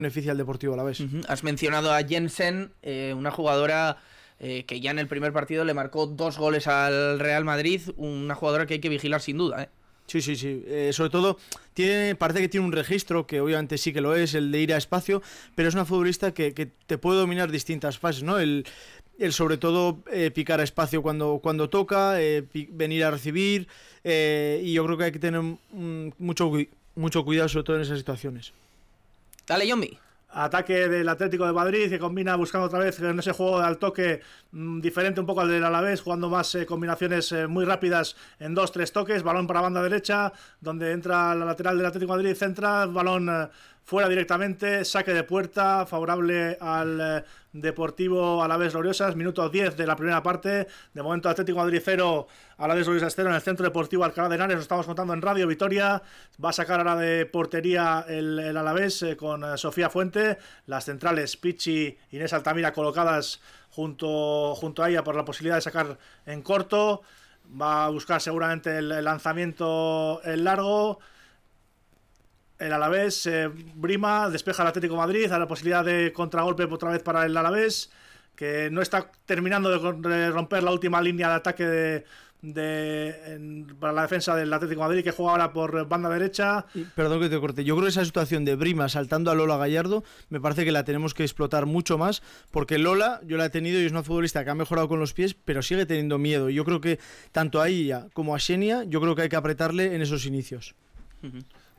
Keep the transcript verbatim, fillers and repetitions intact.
beneficia al Deportivo Alavés. Uh-huh. Has mencionado a Jensen, eh, una jugadora eh, que ya en el primer partido le marcó dos goles al Real Madrid, una jugadora que hay que vigilar sin duda, ¿eh? Sí, sí, sí. Eh, sobre todo, tiene, parece que tiene un registro, que obviamente sí que lo es, el de ir a espacio, pero es una futbolista que, que te puede dominar distintas fases, ¿no? El, el sobre todo eh, picar a espacio cuando, cuando toca, eh, pi- venir a recibir, eh, y yo creo que hay que tener um, mucho, mucho cuidado, sobre todo en esas situaciones. Dale, Yombi. Ataque del Atlético de Madrid, que combina buscando otra vez en ese juego al toque mmm, diferente un poco al del Alavés, jugando más eh, combinaciones eh, muy rápidas en dos, tres toques, balón para banda derecha, donde entra la lateral del Atlético de Madrid, centra, balón eh, fuera directamente, saque de puerta, favorable al eh, Deportivo Alavés Gloriosas, minuto diez de la primera parte, de momento Atlético de Madrid cero, Alavés Gloriosas cero en el Centro Deportivo Alcalá de Henares, lo estamos contando en Radio Vitoria, va a sacar ahora de portería el, el Alavés eh, con eh, Sofía Fuente, las centrales Pichi, Inés Altamira colocadas junto, junto a ella por la posibilidad de sacar en corto, va a buscar seguramente el, el lanzamiento en largo. El Alavés, eh, Brima, despeja el Atlético de Madrid, a la posibilidad de contragolpe otra vez para el Alavés, que no está terminando de romper la última línea de ataque de, de, en, para la defensa del Atlético de Madrid, que juega ahora por banda derecha. Y, perdón que te corte, yo creo que esa situación de Brima saltando a Lola Gallardo me parece que la tenemos que explotar mucho más, porque Lola yo la he tenido y es una futbolista que ha mejorado con los pies, pero sigue teniendo miedo. Y yo creo que tanto a ella como a Xenia, yo creo que hay que apretarle en esos inicios. Uh-huh.